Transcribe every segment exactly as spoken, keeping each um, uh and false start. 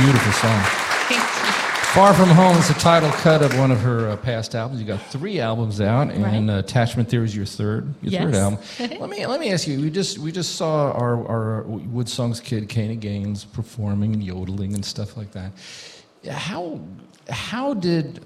beautiful song. Thank you. Far From Home is the title cut of one of her uh, past albums. You got three albums out, and Right. uh, Attachment Theory is your third, your Yes. third album. let me let me ask you. We just we just saw our our Wood Songs kid, Kane Gaines, performing and yodeling and stuff like that. How how did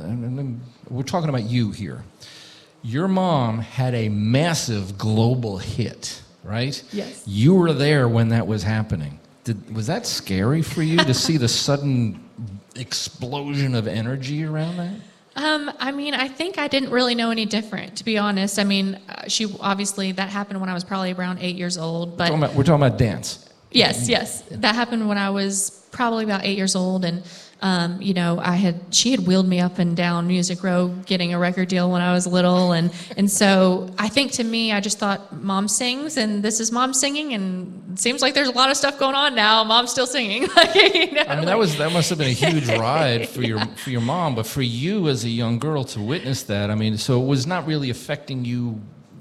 we're talking about you here? Your mom had a massive global hit, right? Yes. You were there when that was happening. Did, was that scary for you to see the sudden explosion of energy around that? Um, I mean, I think I didn't really know any different, to be honest. I mean, uh, she obviously, that happened when I was probably around eight years old. But We're talking about, we're talking about dance. Yes, yes. That happened when I was probably about eight years old, and um, you know, I had she had wheeled me up and down Music Row getting a record deal when I was little, and and so I think to me, I just thought, Mom sings, and this is Mom singing, and it seems like there's a lot of stuff going on now. Mom's still singing. Like, you know, I mean, that was that must have been a huge ride for your for your mom, but for you as a young girl to witness that, I mean, so it was not really affecting you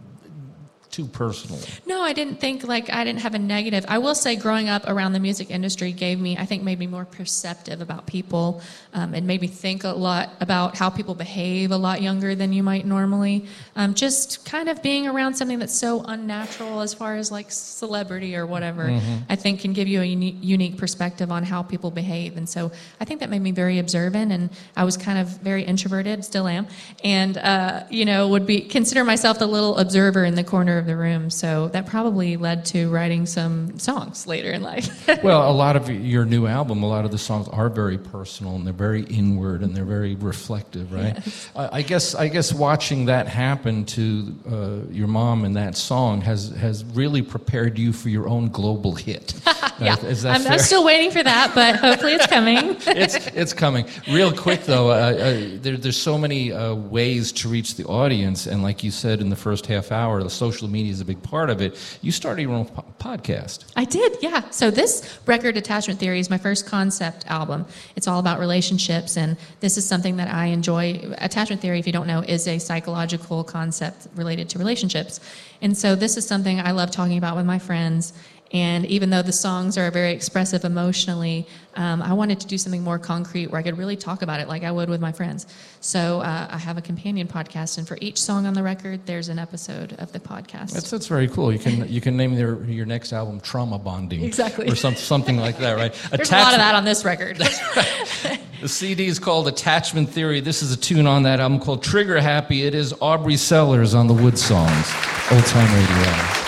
too personally. No, I didn't think like I didn't have a negative. I will say growing up around the music industry gave me, I think, made me more perceptive about people um, and made me think a lot about how people behave a lot younger than you might normally. Um, just kind of being around something that's so unnatural as far as like celebrity or whatever, mm-hmm. I think can give you a uni- unique perspective on how people behave. And so I think that made me very observant, and I was kind of very introverted, still am, and uh, you know, would be consider myself the little observer in the corner of the room. So that probably led to writing some songs later in life. Well, a lot of your new album, a lot of the songs are very personal, and they're very inward, and they're very reflective, right? Yes. I, I guess I guess watching that happen to uh, your mom in that song has has really prepared you for your own global hit. Yeah, Is that I'm, fair? I'm still waiting for that, but hopefully it's coming. it's it's coming. Real quick though, uh, uh, there, there's so many uh, ways to reach the audience, and like you said in the first half hour, the social media is a big part of it. You started your own po- podcast. I did, yeah. So this record, Attachment Theory, is my first concept album. It's all about relationships, and this is something that I enjoy. Attachment Theory, if you don't know, is a psychological concept related to relationships. And so this is something I love talking about with my friends. And even though the songs are very expressive emotionally, um, I wanted to do something more concrete where I could really talk about it like I would with my friends. So uh, I have a companion podcast, and for each song on the record, there's an episode of the podcast. That's that's very cool. You can you can name your your next album Trauma Bonding, Exactly. or some, something like that, right? There's a lot of that on this record. The C D is called Attachment Theory. This is a tune on that album called Trigger Happy. It is Aubrey Sellers on the Wood Songs, Old Time Radio.